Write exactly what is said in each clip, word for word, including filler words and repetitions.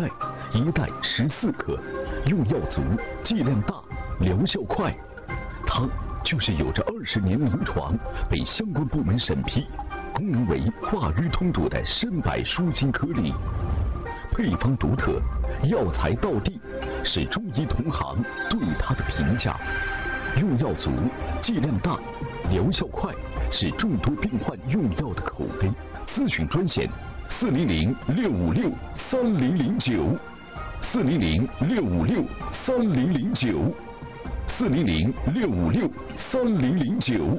钙，一袋十四克，用药足，剂量大，疗效快。它就是有着二十年临床，被相关部门审批，功能为化瘀通堵的参柏舒筋颗粒。配方独特，药材到地，是中医同行对它的评价。用药足，剂量大，疗效快，是众多病患用药的口碑。咨询专线：四零零六五六三零零九，四零零六五六三零零九，四零零六五六三零零九。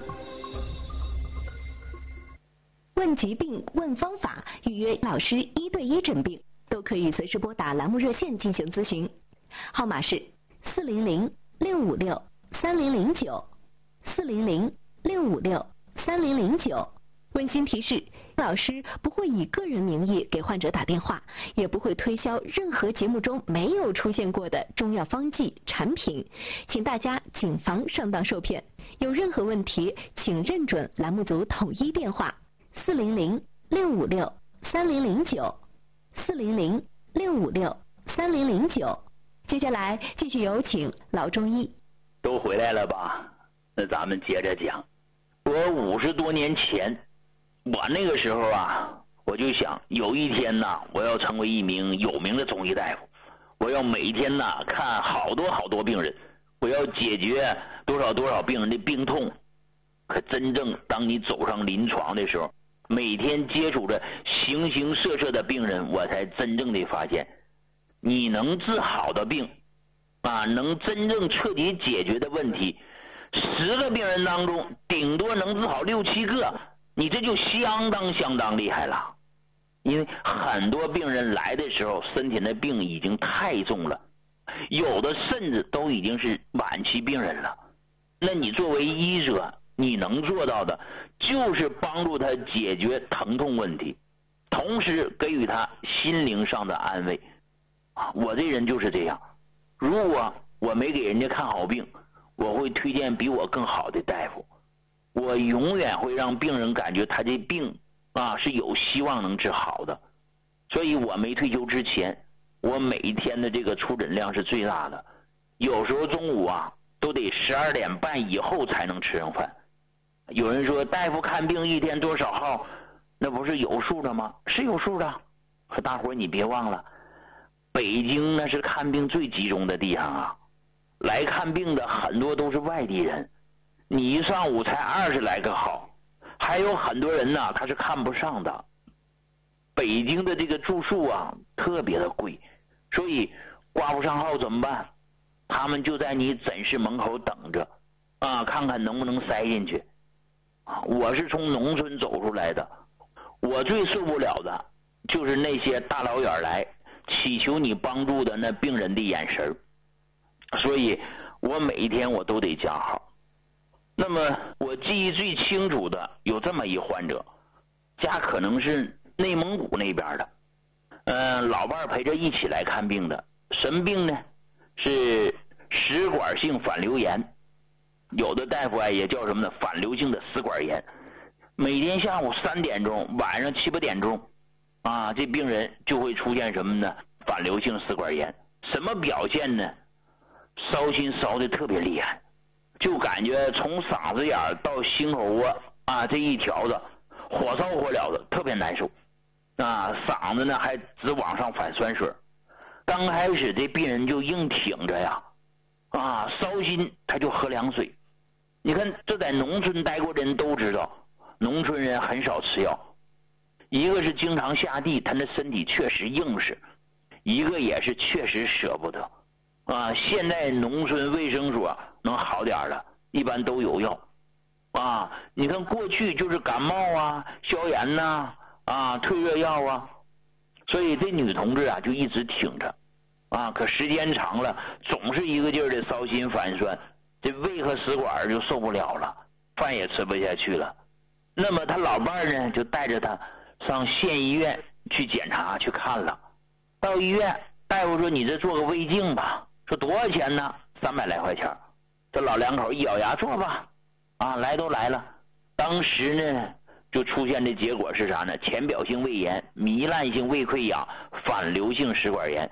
问疾病，问方法，预约老师一对一诊病，都可以随时拨打栏目热线进行咨询，号码是四零零六五六三零零九，四零零六五六三零零九。温馨提示：老师不会以个人名义给患者打电话，也不会推销任何节目中没有出现过的中药方剂产品，请大家谨防上当受骗。有任何问题，请认准栏目组统一电话：四零零六五六三零零九，四零零六五六三零零九。接下来继续有请老中医。 都回来了吧？那咱们接着讲。我五十多年前，我那个时候啊，我就想有一天呢，我要成为一名有名的中医大夫，我要每天呢看好多好多病人，我要解决多少多少病人的病痛。可真正当你走上临床的时候，每天接触着形形色色的病人，我才真正的发现，你能治好的病啊，能真正彻底解决的问题，十个病人当中顶多能治好六七个，你这就相当相当厉害了。因为很多病人来的时候，身体的病已经太重了，有的甚至都已经是晚期病人了。那你作为医者，你能做到的就是帮助他解决疼痛问题，同时给予他心灵上的安慰。我这人就是这样，如果我没给人家看好病，我会推荐比我更好的大夫，我永远会让病人感觉他这病啊是有希望能治好的。所以我没退休之前，我每一天的这个出诊量是最大的，有时候中午啊都得十二点半以后才能吃上饭。有人说大夫看病一天多少号，那不是有数的吗？是有数的。可大伙儿你别忘了，北京那是看病最集中的地方啊，来看病的很多都是外地人，你一上午才二十来个号，还有很多人呢他是看不上的。北京的这个住宿啊特别的贵，所以挂不上号怎么办？他们就在你诊室门口等着啊，看看能不能塞进去。我是从农村走出来的，我最受不了的就是那些大老远来祈求你帮助的那病人的眼神，所以我每一天我都得加号。那么我记忆最清楚的有这么一患者，家可能是内蒙古那边的，嗯、呃，老伴陪着一起来看病的。什么病呢？是食管性反流炎，有的大夫啊也叫什么呢？反流性的食管炎。每天下午三点钟，晚上七八点钟，啊，这病人就会出现什么呢？反流性食管炎。什么表现呢？烧心烧的特别厉害，就感觉从嗓子眼到心口窝啊这一条子火烧火燎的，特别难受啊，嗓子呢还直往上反酸水。刚开始这病人就硬挺着呀，啊，烧心他就喝凉水。你看这在农村待过的人都知道，农村人很少吃药，一个是经常下地，他的身体确实硬实，一个也是确实舍不得啊。现在农村卫生所能好点了，一般都有药啊。你看过去就是感冒啊、消炎呐 啊, 啊、退热药啊，所以这女同志啊就一直挺着啊。可时间长了，总是一个劲儿的烧心反酸，这胃和食管就受不了了，饭也吃不下去了。那么他老伴呢就带着他上县医院去检查去看了。到医院，大夫说你这做个胃镜吧，说多少钱呢？三百来块钱。这老两口一咬牙做吧，啊，来都来了。当时呢就出现的结果是啥呢？浅表性胃炎、糜烂性胃溃疡、反流性食管炎。